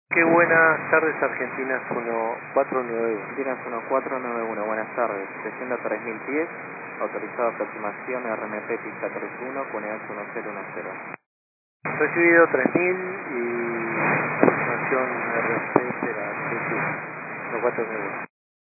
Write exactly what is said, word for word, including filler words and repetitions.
Qué buenas tardes, Argentinas uno cuatro nueve uno. Argentinas uno cuatro nueve uno, buenas tardes. Desciendo a tres mil pies, autorizado aproximación R M P pista treinta y uno, Cuneas uno cero uno cero. Recibido tres mil y aproximación R M P será uno cuatro nueve uno.